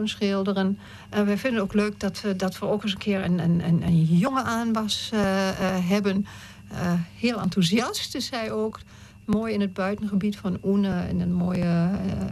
wapen schilderen. Wij vinden het ook leuk dat we ook eens een keer een jonge aanwas hebben. Heel enthousiast is hij ook. Mooi in het buitengebied van Oene. En een mooie...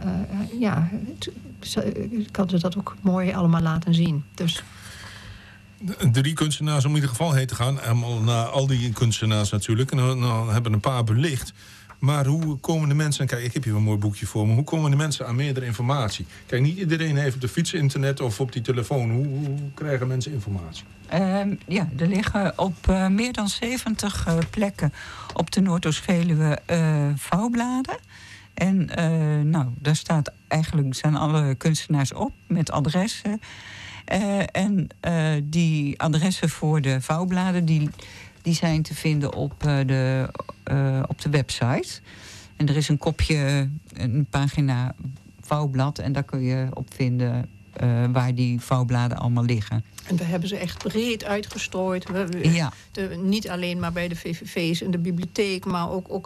kan ze dat ook mooi allemaal laten zien. Dus... 3 kunstenaars om in ieder geval heen te gaan. Naar al die kunstenaars natuurlijk. En dan hebben een paar belicht. Maar hoe komen de mensen... Kijk, ik heb hier een mooi boekje voor me. Hoe komen de mensen aan meerdere informatie? Kijk, niet iedereen heeft op de fiets internet of op die telefoon. Hoe krijgen mensen informatie? Er liggen op meer dan 70 plekken op de Noordoost-Veluwe vouwbladen. En daar zijn alle kunstenaars op met adressen. Die adressen voor de vouwbladen... Die zijn te vinden op de website. En er is een pagina vouwblad... en daar kun je op vinden waar die vouwbladen allemaal liggen. En we hebben ze echt breed uitgestrooid. Niet alleen maar bij de VVV's en de bibliotheek... maar ook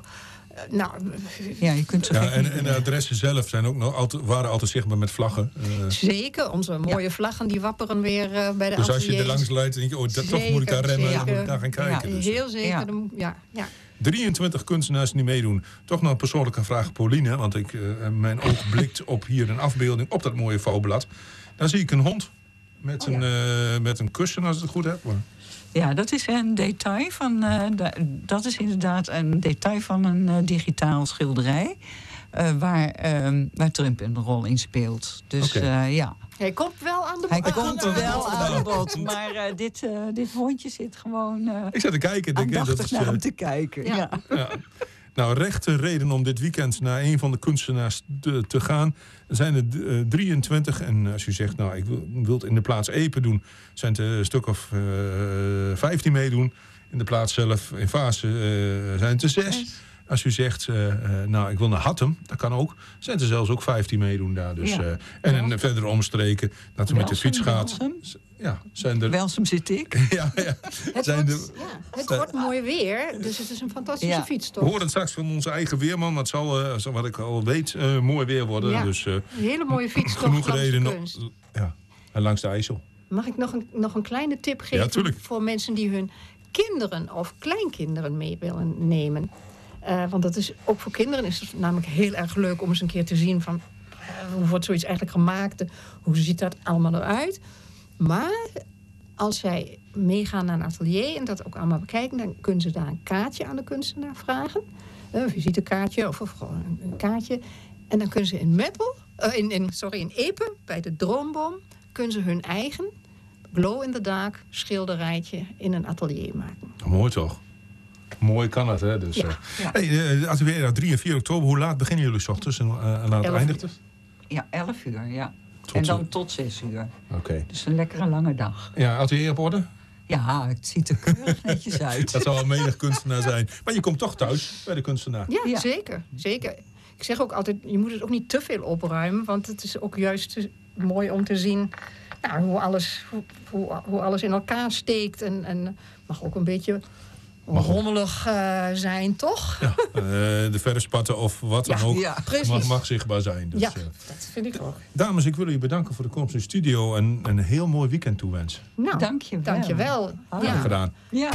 je kunt zo en de adressen zelf waren altijd zichtbaar met vlaggen. Zeker, onze mooie vlaggen die wapperen weer bij de ateliers. Dus als je er langs leidt, denk je, toch moet ik daar remmen, dan moet ik daar gaan kijken. Ja, dus. Heel zeker. Ja. 23 kunstenaars die meedoen. Toch nog een persoonlijke vraag, Pauline, want mijn oog blikt op hier een afbeelding op dat mooie vouwblad. Dan zie ik een hond met een kussen, als ik het goed heb. Ja, dat is een detail van. Dat is inderdaad een detail van een digitaal schilderij. Waar Trump een rol in speelt. Dus Hij komt wel aan de bod. Hij komt wel aan de bod. Maar dit hondje zit gewoon. Ik zat te kijken. Aandachtig naar hem te kijken. Ja. Nou, rechte reden om dit weekend naar een van de kunstenaars te gaan. Er zijn er 23. En als u zegt, ik wil het in de plaats Epe doen... zijn het een stuk of 15 meedoen. In de plaats zelf, in Vaassen, zijn het er 6. Als u zegt, ik wil naar Hattem, dat kan ook. Zijn er zelfs ook 15 meedoen daar. Dus, en verder omstreken, dat u met de fiets gaat. Ja, zijn er... Welsum zit ik. Het wordt mooi weer, dus het is een fantastische fietstocht. We horen het straks van onze eigen weerman, maar het zal, wat ik al weet, mooi weer worden. Ja, dus, een hele mooie fietstocht genoeg langs reden de kunst. En langs de IJssel. Mag ik nog een kleine tip geven voor mensen die hun kinderen of kleinkinderen mee willen nemen? Want dat is, ook voor kinderen is het namelijk heel erg leuk om eens een keer te zien van hoe wordt zoiets eigenlijk gemaakt? Hoe ziet dat allemaal eruit? Maar als zij meegaan naar een atelier en dat ook allemaal bekijken, dan kunnen ze daar een kaartje aan de kunstenaar vragen. Een visitekaartje of gewoon een kaartje. En dan kunnen ze in Meppel, in Epe, bij de Droomboom, kunnen ze hun eigen glow in the dark schilderijtje in een atelier maken. Mooi toch? Mooi kan het, hè? Dus, de atelier 3 en 4 oktober. Hoe laat beginnen jullie 's ochtends en laat eindigt het? Ja, 11 uur, ja. En dan tot 6 uur. Oké. Dus een lekkere lange dag. Ja, atelier op orde? Ja, het ziet er keurig netjes uit. Dat zal wel menig kunstenaar zijn. Maar je komt toch thuis bij de kunstenaar? Ja, zeker. Ik zeg ook altijd, je moet het ook niet te veel opruimen. Want het is ook juist mooi om te zien hoe alles in elkaar steekt. En mag ook een beetje rommelig zijn, toch? Ja, de verfspatten of wat dan ook mag zichtbaar zijn. Dus, dat vind ik ook. Dames, ik wil u bedanken voor de komst in de studio en een heel mooi weekend toewensen. Nou, dank je wel. Graag gedaan. Ja.